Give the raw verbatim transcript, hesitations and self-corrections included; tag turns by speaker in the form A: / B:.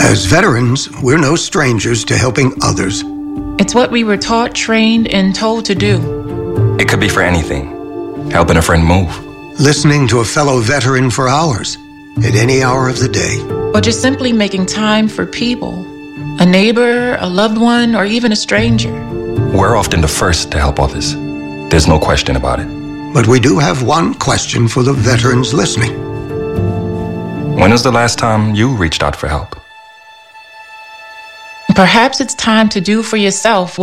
A: As veterans, we're no strangers to helping others.
B: It's what we were taught, trained, and told to do.
C: It could be for anything. Helping a friend move.
A: Listening to a fellow veteran for hours, at any hour of the day.
B: Or just simply making time for people. A neighbor, a loved one, or even a stranger.
C: We're often the first to help others. There's no question about it.
A: But we do have one question for the veterans listening.
C: When was the last time you reached out for help?
B: Perhaps it's time to do for yourself